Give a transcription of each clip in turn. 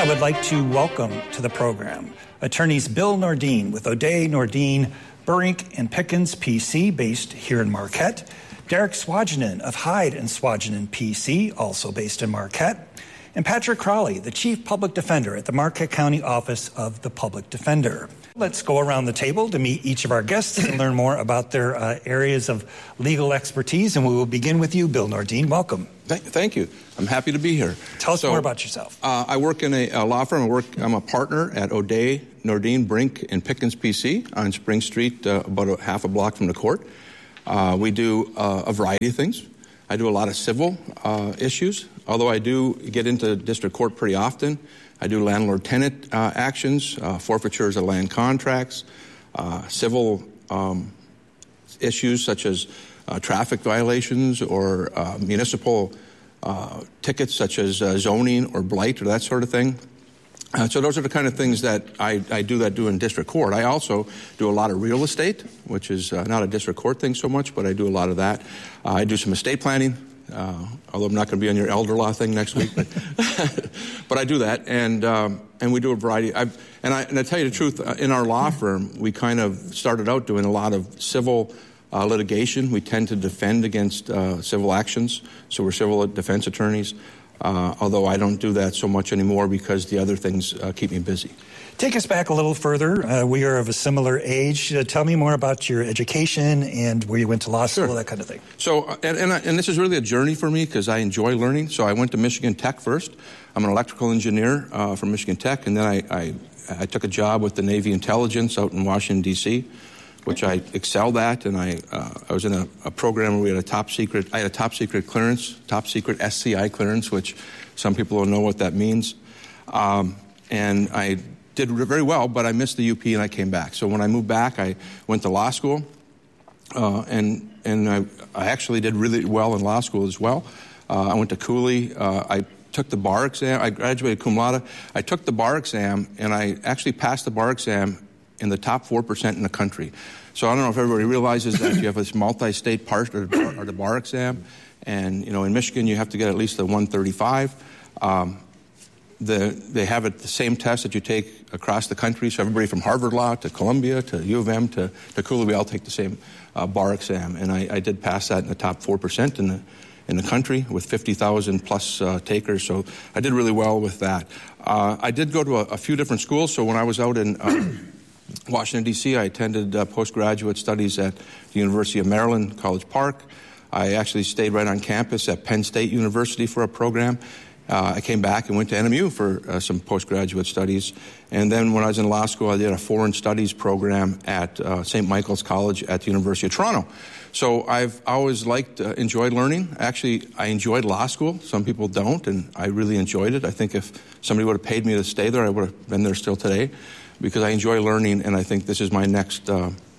I would like to welcome to the program attorneys Bill Nordin with O'Day, Nordin, Burink and Pickens, PC, based here in Marquette, Derek Swajinen of Hyde and Swajinen, PC, also based in Marquette, and Patrick Crowley, the Chief Public Defender at the Marquette County Office of the Public Defender. Let's go around the table to meet each of our guests and learn more about their areas of legal expertise. And we will begin with you, Bill Nordin. Welcome. Thank you. I'm happy to be here. Tell us more about yourself. I work in a law firm. I'm a partner at O'Day, Nordin, Burink, and Pickens, PC on Spring Street, about a half a block from the court. We do a variety of things. I do a lot of civil issues, although I do get into district court pretty often. I do landlord-tenant actions, forfeitures of land contracts, civil issues such as traffic violations or municipal tickets such as zoning or blight or that sort of thing. So those are the kind of things that I do in district court. I also do a lot of real estate, which is not a district court thing so much, but I do a lot of that. I do some estate planning. Although I'm not going to be on your elder law thing next week, but I do that, and we do a variety. And I tell you the truth, in our law firm, we kind of started out doing a lot of civil litigation. We tend to defend against civil actions, so we're civil defense attorneys. Although I don't do that so much anymore because the other things keep me busy. Take us back a little further. We are of a similar age. Tell me more about your education and where you went to law school, that kind of thing. So, and this is really a journey for me because I enjoy learning. So I went to Michigan Tech first. I'm an electrical engineer from Michigan Tech, and then I took a job with the Navy Intelligence out in Washington, D.C., which I excelled at, and I was in a program where we had I had a top secret clearance, top secret SCI clearance, which some people don't know what that means. And I did very well, but I missed the UP and I came back. So when I moved back, I went to law school, and I actually did really well in law school as well. I went to Cooley. I took the bar exam. I graduated cum laude. I took the bar exam, and I actually passed the bar exam in the top 4% in the country. So I don't know if everybody realizes that you have this multi-state part or the bar exam, and in Michigan you have to get at least a 135. They have the same test that you take across the country. So everybody from Harvard Law to Columbia to U of M to Cooley, we all take the same bar exam, and I did pass that in the top 4% in the country with 50,000 plus takers. So I did really well with that. I did go to a few different schools. So when I was out in Washington, D.C., I attended postgraduate studies at the University of Maryland, College Park. I actually stayed right on campus at Penn State University for a program. I came back and went to NMU for some postgraduate studies. And then when I was in law school, I did a foreign studies program at St. Michael's College at the University of Toronto. So I've always enjoyed learning. Actually, I enjoyed law school. Some people don't, and I really enjoyed it. I think if somebody would have paid me to stay there, I would have been there still today, because I enjoy learning, and I think this is my next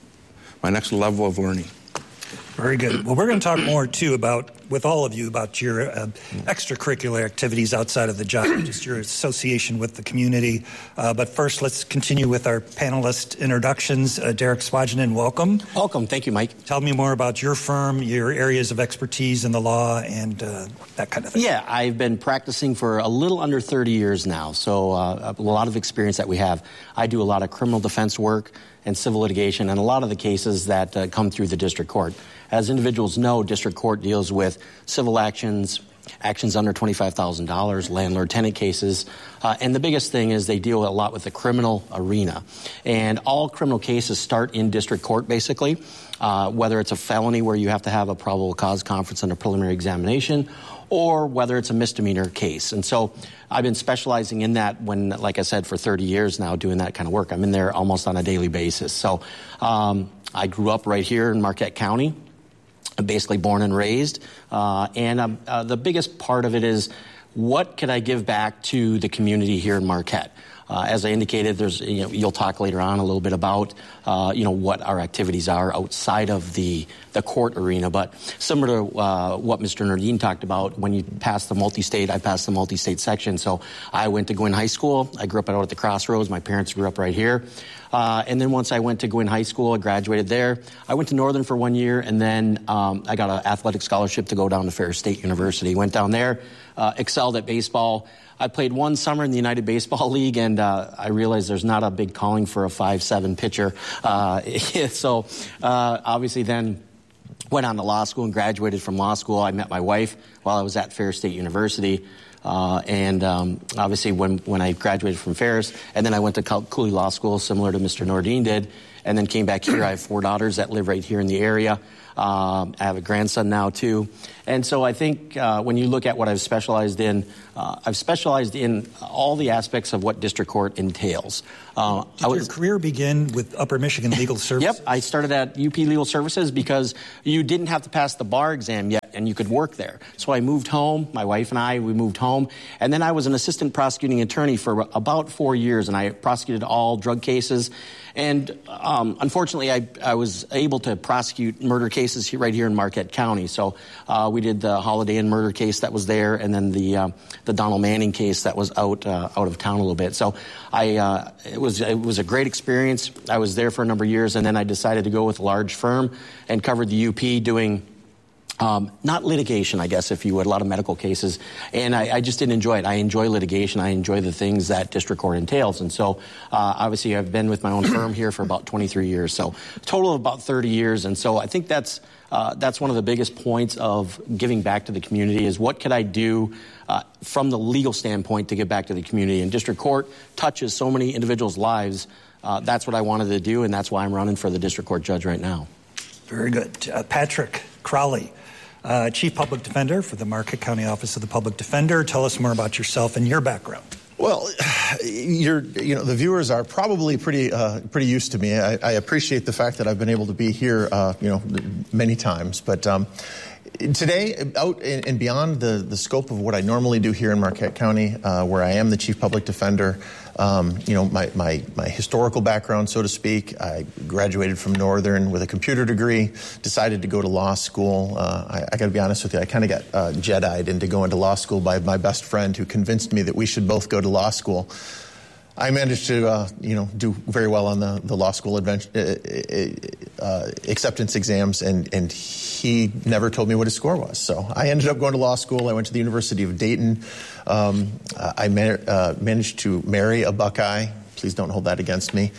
level of learning. Very good. Well, we're going to talk more, too, with all of you about your extracurricular activities outside of the job, just your association with the community. But first, let's continue with our panelist introductions. Derek Swajinen, welcome. Welcome. Thank you, Mike. Tell me more about your firm, your areas of expertise in the law, and that kind of thing. Yeah, I've been practicing for a little under 30 years now, so a lot of experience that we have. I do a lot of criminal defense work and civil litigation, and a lot of the cases that come through the district court. As individuals know, district court deals with civil actions under $25,000, landlord-tenant cases, and the biggest thing is they deal a lot with the criminal arena. And all criminal cases start in district court, basically, whether it's a felony where you have to have a probable cause conference and a preliminary examination, or whether it's a misdemeanor case. And so I've been specializing in that like I said, for 30 years now doing that kind of work. I'm in there almost on a daily basis. So I grew up right here in Marquette County. I'm basically born and raised. And the biggest part of it is, what can I give back to the community here in Marquette? As I indicated, you'll talk later on a little bit about, what our activities are outside of the court arena. But similar to what Mr. Nordin talked about, when you pass the multi-state, I passed the multi-state section. So I went to Gwynn High School. I grew up out at the Crossroads. My parents grew up right here. And then once I went to Gwynn High School, I graduated there. I went to Northern for 1 year, and then I got an athletic scholarship to go down to Ferris State University. Went down there, excelled at baseball. I played one summer in the United Baseball League, and I realized there's not a big calling for a 5'7" pitcher. So obviously then went on to law school and graduated from law school. I met my wife while I was at Ferris State University. Obviously when I graduated from Ferris, and then I went to Cooley Law School, similar to Mr. Nordin did, and then came back here. I have 4 daughters that live right here in the area. I have a grandson now, too. And so I think when you look at what I've specialized in all the aspects of what district court entails. Did your career begin with Upper Michigan Legal Services? Yep, I started at UP Legal Services because you didn't have to pass the bar exam yet, and you could work there. So I moved home, my wife and I, we moved home, and then I was an assistant prosecuting attorney for about 4 years, and I prosecuted all drug cases. And unfortunately, I was able to prosecute murder cases right here in Marquette County. So we did the Holiday Inn murder case that was there, and then the Donald Manning case that was out of town a little bit. So it was a great experience. I was there for a number of years, and then I decided to go with a large firm and covered the UP doing not litigation, I guess, if you would, a lot of medical cases. And I just didn't enjoy it. I enjoy litigation. I enjoy the things that district court entails. And so, obviously, I've been with my own firm here for about 23 years. So, total of about 30 years. And so, I think that's one of the biggest points of giving back to the community is what could I do from the legal standpoint to give back to the community. And district court touches so many individuals' lives. That's what I wanted to do, and that's why I'm running for the district court judge right now. Very good. Patrick Crowley, Chief Public Defender for the Marquette County Office of the Public Defender. Tell us more about yourself and your background. Well, the viewers are probably pretty used to me. I appreciate the fact that I've been able to be here, many times. But today, out and beyond the scope of what I normally do here in Marquette County, where I am the Chief Public Defender, my historical background, so to speak, I graduated from Northern with a computer degree, decided to go to law school. I got to be honest with you, I kind of got Jedi'd into going to law school by my best friend who convinced me that we should both go to law school. I managed to, do very well on the law school acceptance exams, and he never told me what his score was. So I ended up going to law school. I went to the University of Dayton. I managed to marry a Buckeye. Please don't hold that against me.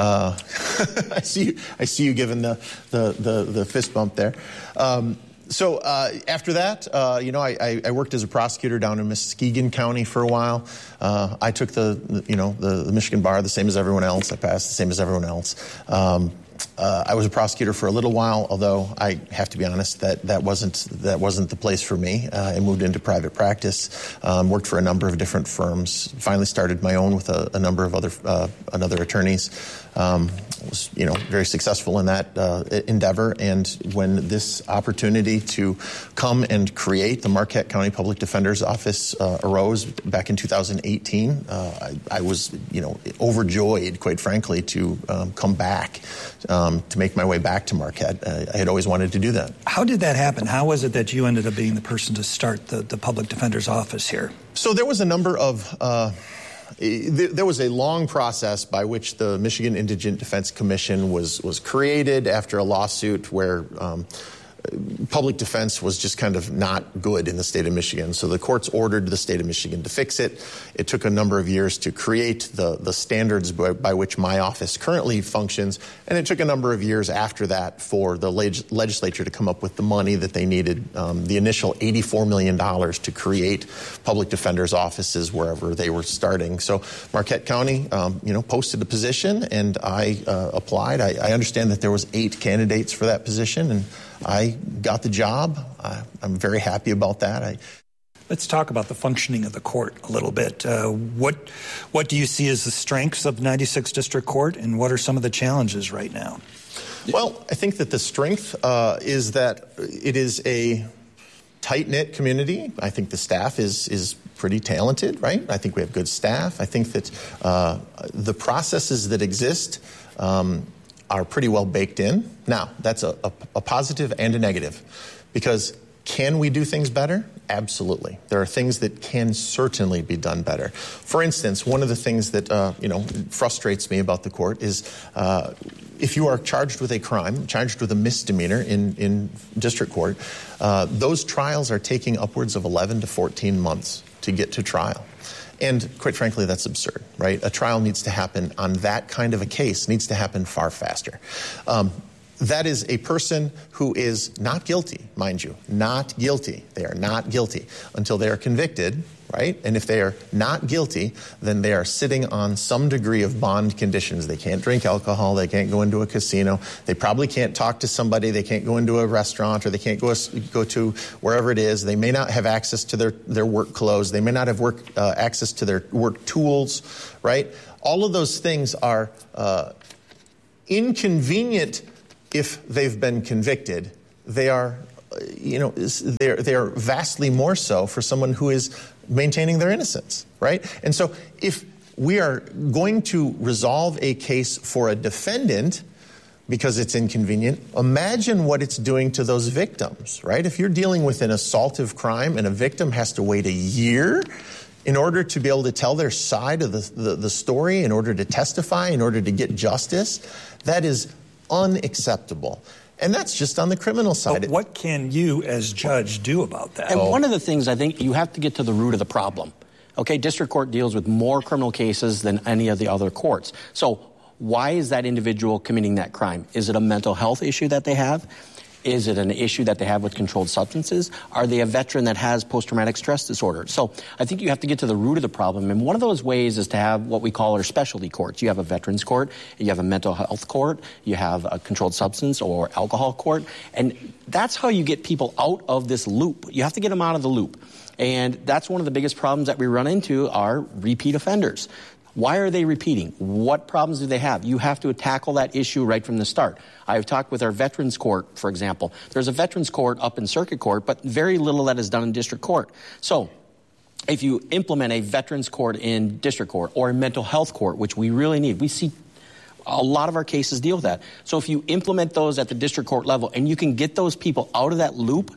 I see you giving the fist bump there. So after that, I worked as a prosecutor down in Muskegon County for a while. I took the Michigan bar the same as everyone else. I passed the same as everyone else. I was a prosecutor for a little while, although I have to be honest that wasn't the place for me. I moved into private practice, worked for a number of different firms. Finally started my own with a number of other attorneys. Was very successful in that endeavor. And when this opportunity to come and create the Marquette County Public Defender's Office arose back in 2018, I was overjoyed, quite frankly, to come back. To make my way back to Marquette. I had always wanted to do that. How did that happen? How was it that you ended up being the person to start the Public Defender's Office here? So there was a number of... there was a long process by which the Michigan Indigent Defense Commission was created after a lawsuit where public defense was just kind of not good in the state of Michigan. So the courts ordered the state of Michigan to fix it. It took a number of years to create the standards by which my office currently functions. And it took a number of years after that for the legislature to come up with the money that they needed, the initial $84 million to create public defenders' offices wherever they were starting. So Marquette County, posted a position, and I applied. I understand that there was 8 candidates for that position, and I got the job. I'm very happy about that. Let's talk about the functioning of the court a little bit. What do you see as the strengths of 96th District Court, and what are some of the challenges right now? Well, I think that the strength is that it is a tight-knit community. I think the staff is pretty talented, right? I think we have good staff. I think that the processes that exist are pretty well baked in. Now, that's a positive and a negative, because Can we do things better? Absolutely. There are things that can certainly be done better. For instance, one of the things that frustrates me about the court is if you are charged with a crime, charged with a misdemeanor in district court, those trials are taking upwards of 11 to 14 months to get to trial. And quite frankly, that's absurd, right? A trial needs to happen on that kind of a case, needs to happen far faster. That is a person who is not guilty, mind you, not guilty. They are not guilty until they are convicted, right? And if they are not guilty, then they are sitting on some degree of bond conditions. They can't drink alcohol. They can't go into a casino. They probably can't talk to somebody. They can't go into a restaurant, or they can't go to wherever it is. They may not have access to their work clothes. They may not have access to their work tools, right? All of those things are inconvenient. If they've been convicted, they are, they are vastly more so for someone who is maintaining their innocence, right? And so if we are going to resolve a case for a defendant because it's inconvenient, imagine what it's doing to those victims, right? If you're dealing with an assaultive crime and a victim has to wait a year in order to be able to tell their side of the story, in order to testify, in order to get justice, that is unacceptable. And that's just on the criminal side. But what can you as judge do about that? And one of the things, I think, you have to get to the root of the problem. Okay, district court deals with more criminal cases than any of the other courts. So why is that individual committing that crime? Is it a mental health issue that they have? Is it an issue that they have with controlled substances? Are they a veteran that has post-traumatic stress disorder? So I think you have to get to the root of the problem. And one of those ways is to have what we call our specialty courts. You have a veterans court, you have a mental health court, you have a controlled substance or alcohol court. And that's how you get people out of this loop. You have to get them out of the loop. And that's one of the biggest problems that we run into are repeat offenders. Why are they repeating? What problems do they have? You have to tackle that issue right from the start. I've talked with our Veterans Court, for example. There's a Veterans Court up in Circuit Court, but very little that is done in District Court. So if you implement a Veterans Court in District Court or a mental health court, which we really need, we see a lot of our cases deal with that. So if you implement those at the District Court level and you can get those people out of that loop,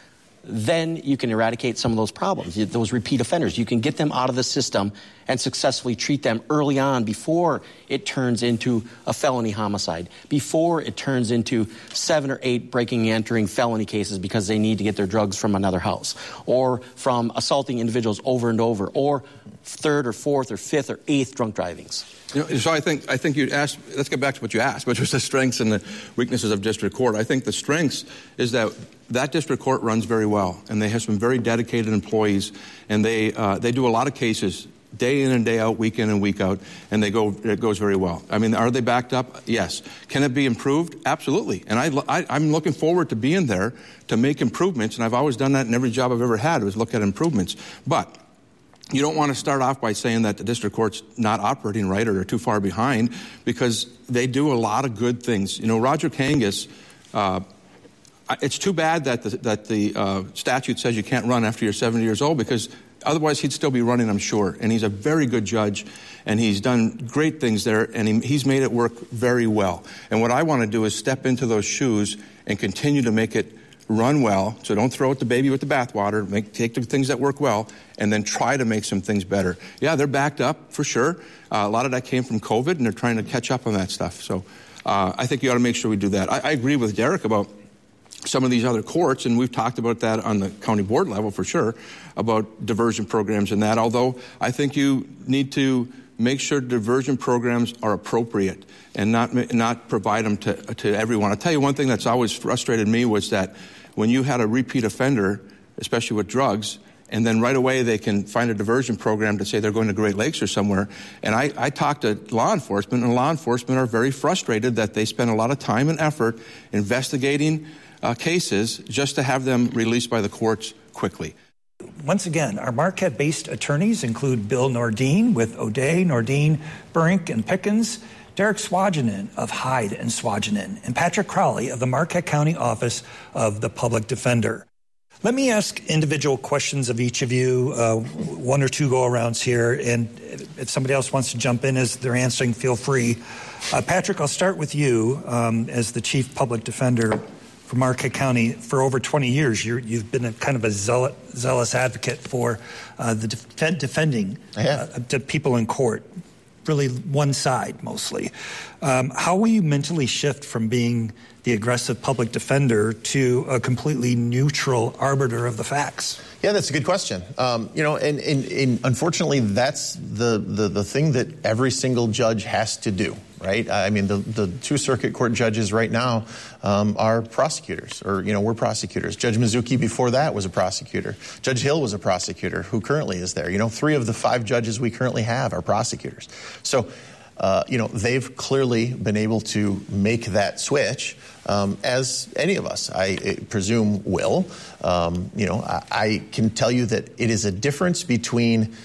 then you can eradicate some of those problems, those repeat offenders. You can get them out of the system and successfully treat them early on before it turns into a felony homicide, before it turns into 7 or 8 breaking and entering felony cases because they need to get their drugs from another house, or from assaulting individuals over and over, or 3rd or 4th or 5th or 8th drunk drivings. So I think you asked, let's get back to what you asked, which was the strengths and the weaknesses of district court. I think the strengths is that district court runs very well, and they have some very dedicated employees, and they do a lot of cases day in and day out, week in and week out, and it goes very well. I mean, are they backed up? Yes. Can it be improved? Absolutely. And I'm looking forward to being there to make improvements, and I've always done that in every job I've ever had, was look at improvements. But you don't want to start off by saying that the district court's not operating right or they're too far behind, because they do a lot of good things. You know, Roger Kangas, it's too bad that the statute says you can't run after you're 70 years old, because otherwise he'd still be running, I'm sure. And he's a very good judge, and he's done great things there, and he's made it work very well. And what I want to do is step into those shoes and continue to make it run well. So don't throw out the baby with the bathwater. Take the things that work well and then try to make some things better. Yeah, they're backed up for sure. A lot of that came from COVID, and they're trying to catch up on that stuff. So I think you ought to make sure we do that. I agree with Derek about some of these other courts, and we've talked about that on the county board level for sure, about diversion programs and that, although I think you need to make sure diversion programs are appropriate and not provide them to everyone. I'll tell you one thing that's always frustrated me was that when you had a repeat offender, especially with drugs, and then right away they can find a diversion program to say they're going to Great Lakes or somewhere. And I talk to law enforcement, and law enforcement are very frustrated that they spend a lot of time and effort investigating cases just to have them released by the courts quickly. Once again, our Marquette-based attorneys include Bill Nordin with O'Day, Nordin, Burink, and Pickens, Derek Swajinen of Hyde and Swajinen, and Patrick Crowley of the Marquette County Office of the Public Defender. Let me ask individual questions of each of you, 1 or 2 go-arounds here, and if somebody else wants to jump in as they're answering, feel free. Patrick, I'll start with you as the Chief Public Defender for Marquette County for over 20 years. You've been a kind of a zealous advocate for defending the people in court, really one side mostly. How will you mentally shift from being the aggressive public defender to a completely neutral arbiter of the facts? Yeah, that's a good question. And unfortunately, that's the thing that every single judge has to do, right? I mean, the two circuit court judges right now are prosecutors, or, we're prosecutors. Judge Mizuki before that was a prosecutor. Judge Hill was a prosecutor who currently is there. 3 of the 5 judges we currently have are prosecutors. So, they've clearly been able to make that switch, as any of us, I presume, will. I can tell you that it is a difference between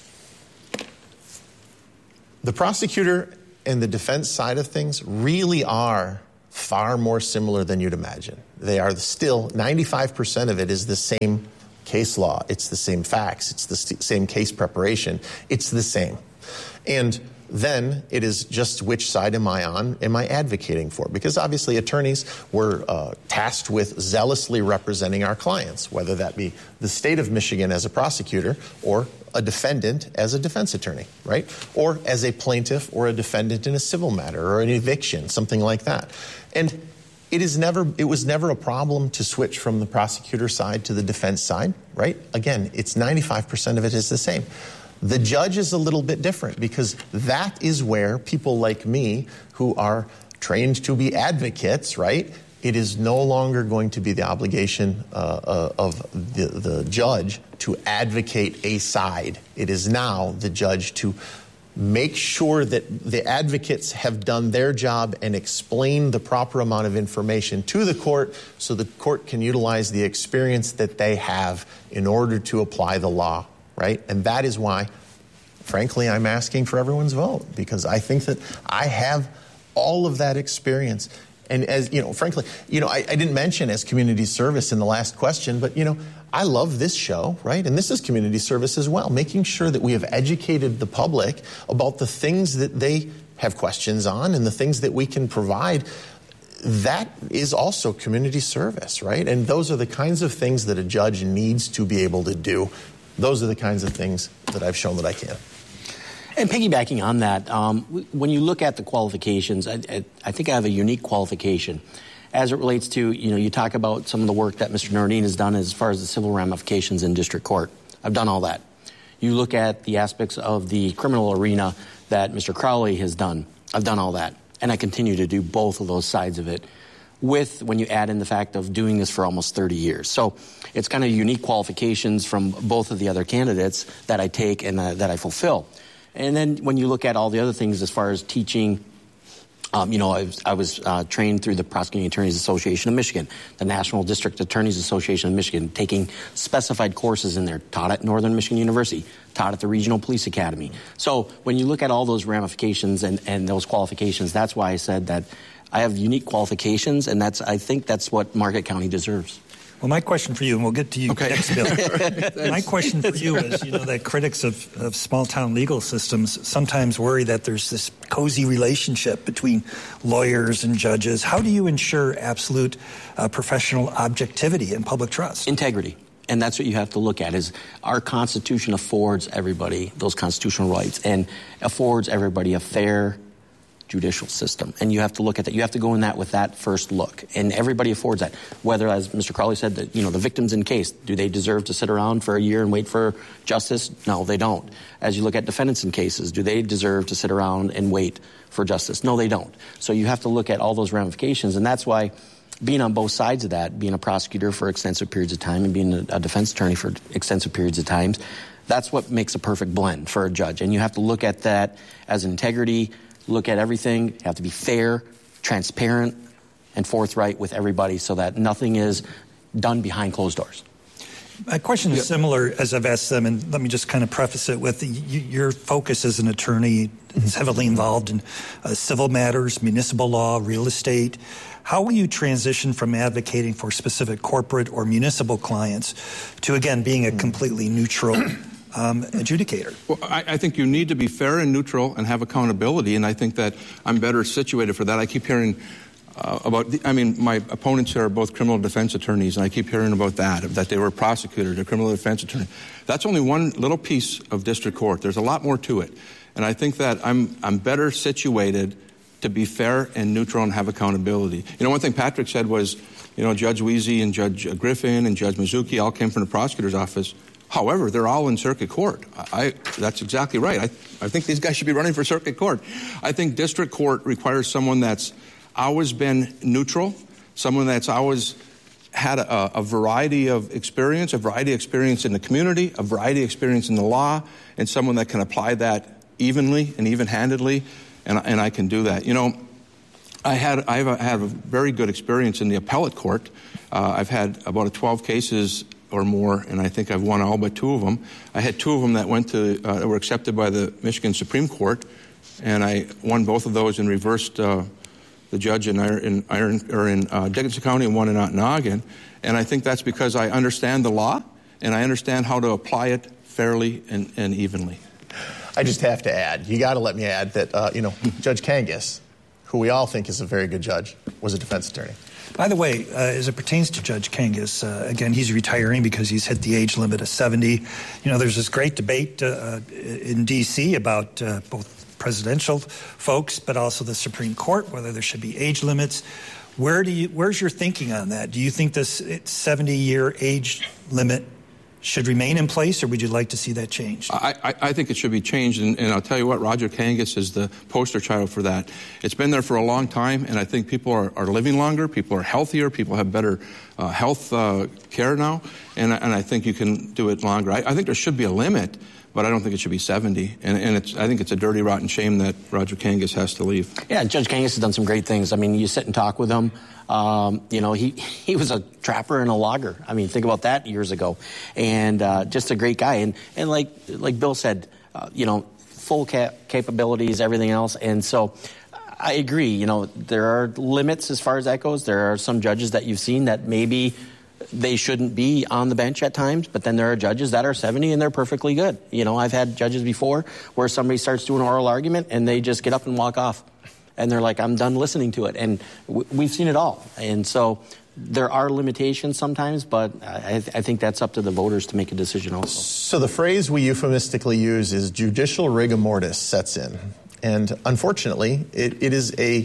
the prosecutor and the defense side of things really are far more similar than you'd imagine. They are still, 95% of it is the same case law. It's the same facts. It's the same case preparation. It's the same. And then it is just which side am I on, am I advocating for? Because obviously attorneys were tasked with zealously representing our clients, whether that be the state of Michigan as a prosecutor or a defendant as a defense attorney, right? Or as a plaintiff or a defendant in a civil matter or an eviction, something like that. And it was never a problem to switch from the prosecutor side to the defense side, right? Again, it's 95% of it is the same. The judge is a little bit different because that is where people like me who are trained to be advocates, right? It is no longer going to be the obligation of the judge to advocate a side. It is now the judge to make sure that the advocates have done their job and explain the proper amount of information to the court so the court can utilize the experience that they have in order to apply the law. Right? And that is why, frankly, I'm asking for everyone's vote, because I think that I have all of that experience. And as, frankly, I didn't mention as community service in the last question, but, I love this show, right? And this is community service as well, making sure that we have educated the public about the things that they have questions on and the things that we can provide. That is also community service, right? And those are the kinds of things that a judge needs to be able to do. Those are the kinds of things that I've shown that I can. And piggybacking on that, when you look at the qualifications, I think I have a unique qualification as it relates to, you talk about some of the work that Mr. Nordin has done as far as the civil ramifications in district court. I've done all that. You look at the aspects of the criminal arena that Mr. Crowley has done. I've done all that. And I continue to do both of those sides of it, when you add in the fact of doing this for almost 30 years. So it's kind of unique qualifications from both of the other candidates that I take and that I fulfill. And then when you look at all the other things as far as teaching, I was trained through the Prosecuting Attorneys Association of Michigan, the National District Attorneys Association of Michigan, taking specified courses in there, taught at Northern Michigan University, taught at the Regional Police Academy. So when you look at all those ramifications and those qualifications, that's why I said that I have unique qualifications, and I think that's what Marquette County deserves. Well, my question for you, and we'll get to you next, Bill. My question for you is, that critics of small-town legal systems sometimes worry that there's this cozy relationship between lawyers and judges. How do you ensure absolute professional objectivity and public trust? Integrity. And that's what you have to look at, is our Constitution affords everybody those constitutional rights and affords everybody a fair judicial system. And you have to look at that. You have to go in that with that first look. And everybody affords that. Whether, as Mr. Crowley said, that, the victims in case, do they deserve to sit around for a year and wait for justice? No, they don't. As you look at defendants in cases, do they deserve to sit around and wait for justice? No, they don't. So you have to look at all those ramifications. And that's why being on both sides of that, being a prosecutor for extensive periods of time and being a defense attorney for extensive periods of time, that's what makes a perfect blend for a judge. And you have to look at that as integrity, look at everything. You have to be fair, transparent, and forthright with everybody so that nothing is done behind closed doors. My question is similar as I've asked them, and let me just kind of preface it with your focus as an attorney is heavily involved in civil matters, municipal law, real estate. How will you transition from advocating for specific corporate or municipal clients to, again, being a completely neutral adjudicator? Well, I think you need to be fair and neutral and have accountability, and I think that I'm better situated for that. I keep hearing my opponents here are both criminal defense attorneys, and I keep hearing about that they were prosecutors or criminal defense attorney. That's only one little piece of district court. There's a lot more to it. And I think that I'm better situated to be fair and neutral and have accountability. One thing Patrick said was, Judge Weezy and Judge Griffin and Judge Mizuki all came from the prosecutor's office. However, they're all in circuit court. That's exactly right. I think these guys should be running for circuit court. I think district court requires someone that's always been neutral, someone that's always had a variety of experience, in the community, a variety of experience in the law, and someone that can apply that evenly and even-handedly, and I can do that. I have a very good experience in the appellate court. I've had about 12 cases or more, and I think I've won all but 2 of them. I had 2 of them that were accepted by the Michigan Supreme Court, and I won both of those and reversed the judge in Dickinson County and one in Ontonagon. And I think that's because I understand the law and I understand how to apply it fairly and evenly. I just have to add, you got to let me add that, Judge Kangas, who we all think is a very good judge, was a defense attorney. By the way, as it pertains to Judge Kangas, again, he's retiring because he's hit the age limit of 70. There's this great debate in D.C. about both presidential folks, but also the Supreme Court, whether there should be age limits. Where's your thinking on that? Do you think this 70-year age limit should remain in place, or would you like to see that changed? I think it should be changed, and I'll tell you what, Roger Kangas is the poster child for that. It's been there for a long time, and I think people are living longer, people are healthier, people have better health care now, and I think you can do it longer. I think there should be a limit, but I don't think it should be 70. And I think it's a dirty, rotten shame that Roger Kangas has to leave. Yeah, Judge Kangas has done some great things. I mean, you sit and talk with him. He was a trapper and a logger. I mean, think about that years ago. And just a great guy. And like Bill said, full capabilities, everything else. And so I agree, there are limits as far as that goes. There are some judges that you've seen that maybe they shouldn't be on the bench at times, but then there are judges that are 70 and they're perfectly good. I've had judges before where somebody starts doing an oral argument and they just get up and walk off. And they're like, I'm done listening to it. And we've seen it all. And so there are limitations sometimes, but I think that's up to the voters to make a decision also. So the phrase we euphemistically use is judicial rigor mortis sets in. And unfortunately, it is a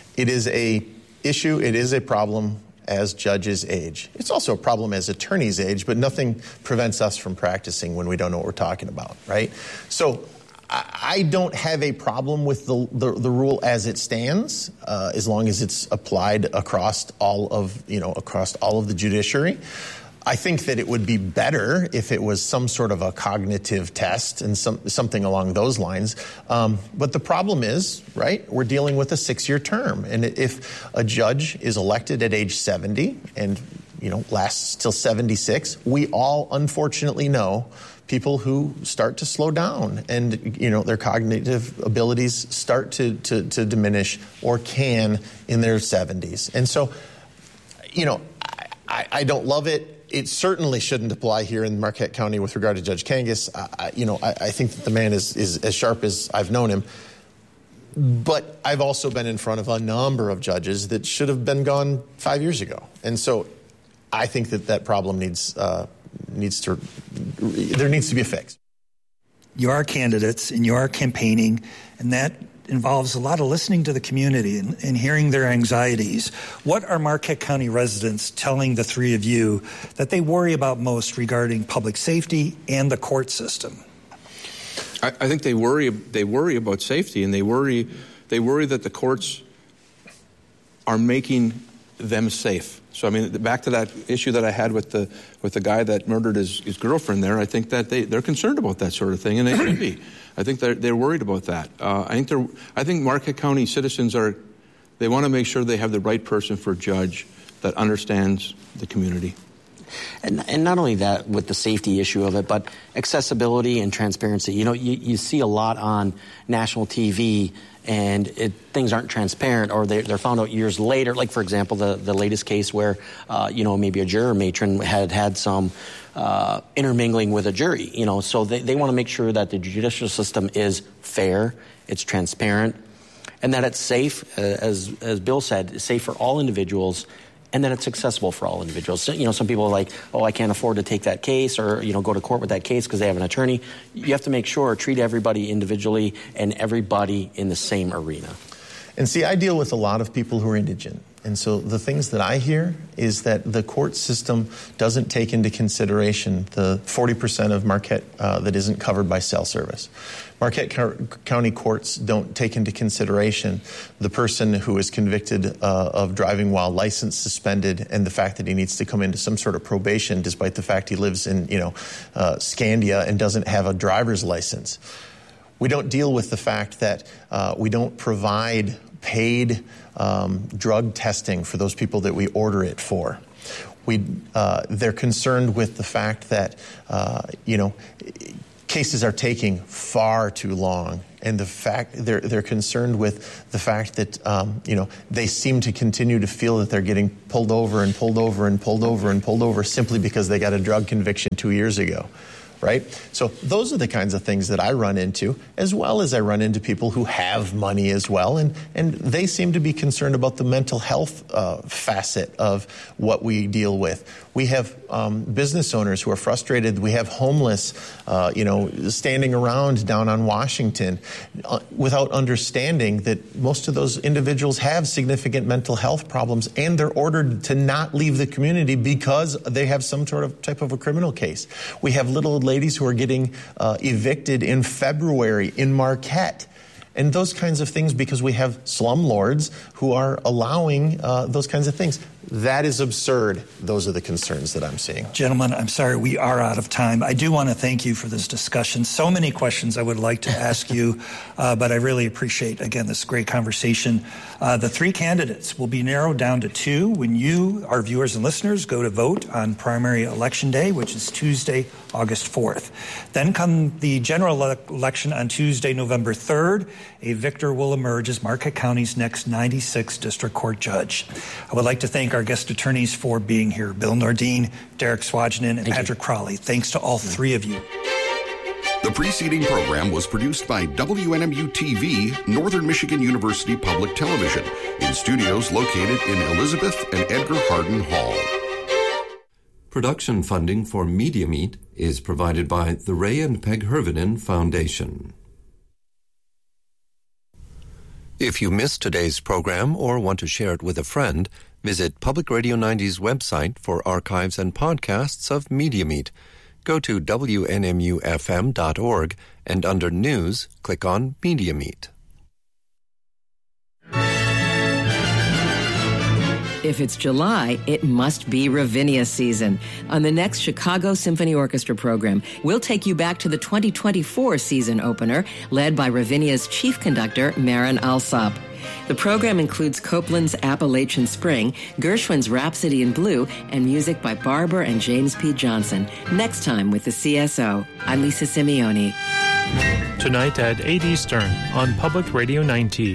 issue, it is a problem as judges age. It's also a problem as attorneys age, but nothing prevents us from practicing when we don't know what we're talking about, right? So I don't have a problem with the rule as it stands, as long as it's applied across all of the judiciary. I think that it would be better if it was some sort of a cognitive test and something along those lines. But the problem is, right, we're dealing with a 6-year term. And if a judge is elected at age 70 and, lasts till 76, we all unfortunately know people who start to slow down and, their cognitive abilities start to diminish or can in their 70s. And so, I don't love it. It certainly shouldn't apply here in Marquette County with regard to Judge Kangas. I think that the man is as sharp as I've known him. But I've also been in front of a number of judges that should have been gone 5 years ago. And so I think that problem needs to be a fix. You are candidates and you are campaigning, and that involves a lot of listening to the community and hearing their anxieties. What are Marquette County residents telling the three of you that they worry about most regarding public safety and the court system? I think they worry about safety, and they worry that the courts are making them safe. So, back to that issue that I had with the guy that murdered his girlfriend there, I think that they're concerned about that sort of thing, and they should be. I think they're worried about that. I think Marquette County citizens they want to make sure they have the right person for a judge that understands the community. And not only that, with the safety issue of it, but accessibility and transparency. You see a lot on national TV, and things aren't transparent, or they're found out years later. Like, for example, the latest case where, maybe a juror matron had some intermingling with a jury. So they want to make sure that the judicial system is fair, it's transparent, and that it's safe, as Bill said, safe for all individuals, and that it's accessible for all individuals. So, some people are like, oh, I can't afford to take that case or, go to court with that case because they have an attorney. You have to make sure, treat everybody individually and everybody in the same arena. And see, I deal with a lot of people who are indigent. And so the things that I hear is that the court system doesn't take into consideration the 40% of Marquette that isn't covered by cell service. Marquette County courts don't take into consideration the person who is convicted of driving while license suspended and the fact that he needs to come into some sort of probation despite the fact he lives in, Scandia and doesn't have a driver's license. We don't deal with the fact that we don't provide paid drug testing for those people that we order it for. They're concerned with the fact that, cases are taking far too long, and the fact they're concerned with the fact that they seem to continue to feel that they're getting pulled over and pulled over and pulled over and pulled over simply because they got a drug conviction 2 years ago. Right? So those are the kinds of things that I run into, as well as I run into people who have money as well, and they seem to be concerned about the mental health facet of what we deal with. We have business owners who are frustrated. We have homeless, standing around down on Washington without understanding that most of those individuals have significant mental health problems, and they're ordered to not leave the community because they have some sort of type of a criminal case. We have little ladies who are getting evicted in February in Marquette. And those kinds of things because we have slumlords who are allowing those kinds of things. That is absurd. Those are the concerns that I'm seeing. Gentlemen, I'm sorry, we are out of time. I do want to thank you for this discussion. So many questions I would like to ask you, but I really appreciate, again, this great conversation. The three candidates will be narrowed down to two when you, our viewers and listeners, go to vote on primary election day, which is Tuesday, August 4th. Then come the general election on Tuesday, November 3rd. A victor will emerge as Marquette County's next 96th District Court judge. I would like to thank our guest attorneys for being here, Bill Nordin, Derek Swajnin, and Patrick Crowley. Thanks to all three of you. The preceding program was produced by WNMU-TV, Northern Michigan University Public Television, in studios located in Elizabeth and Edgar Hardin Hall. Production funding for Media Meet is provided by the Ray and Peg Hervinen Foundation. If you missed today's program or want to share it with a friend, visit Public Radio 90's website for archives and podcasts of Media Meet. Go to WNMUFM.org and under News, click on Media Meet. If it's July, it must be Ravinia season. On the next Chicago Symphony Orchestra program, we'll take you back to the 2024 season opener, led by Ravinia's chief conductor, Marin Alsop. The program includes Copland's Appalachian Spring, Gershwin's Rhapsody in Blue, and music by Barber and James P. Johnson. Next time with the CSO, I'm Lisa Simeone. Tonight at 8 Eastern on Public Radio 90.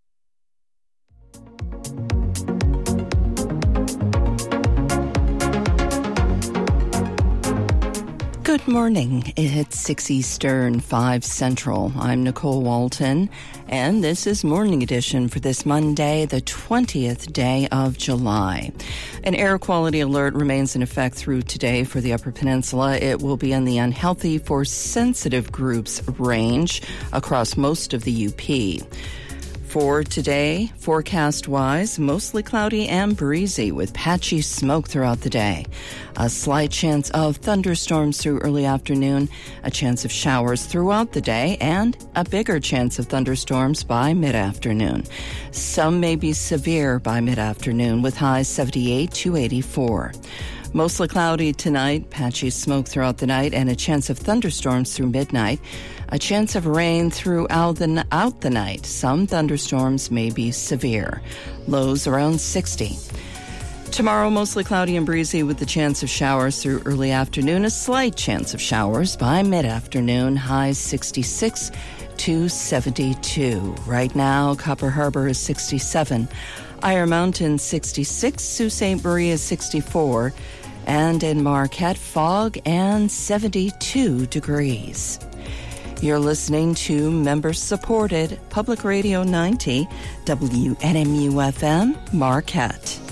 Good morning. It's 6 Eastern, 5 Central. I'm Nicole Walton, and this is Morning Edition for this Monday, the 20th day of July. An air quality alert remains in effect through today for the Upper Peninsula. It will be in the unhealthy for sensitive groups range across most of the UP. For today, forecast-wise, mostly cloudy and breezy with patchy smoke throughout the day. A slight chance of thunderstorms through early afternoon, a chance of showers throughout the day, and a bigger chance of thunderstorms by mid-afternoon. Some may be severe by mid-afternoon with highs 78 to 84. Mostly cloudy tonight, patchy smoke throughout the night, and a chance of thunderstorms through midnight. A chance of rain throughout the night. Some thunderstorms may be severe. Lows around 60. Tomorrow, mostly cloudy and breezy with the chance of showers through early afternoon. A slight chance of showers by mid-afternoon. Highs 66 to 72. Right now, Copper Harbor is 67. Iron Mountain 66. Sault Ste. Marie is 64. And in Marquette, fog and 72 degrees. You're listening to member-supported Public Radio 90, WNMU-FM, Marquette.